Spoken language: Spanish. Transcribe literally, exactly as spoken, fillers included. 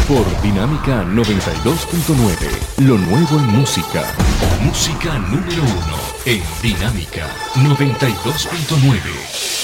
Por Dinámica noventa y dos punto nueve. Lo nuevo en música. Música número uno en Dinámica noventa y dos punto nueve.